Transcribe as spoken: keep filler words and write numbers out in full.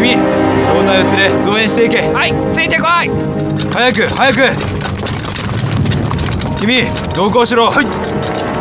君、正体を連れ増援していけ。 はい、ついてこい。 早く早く。君、同行しろ。 はい。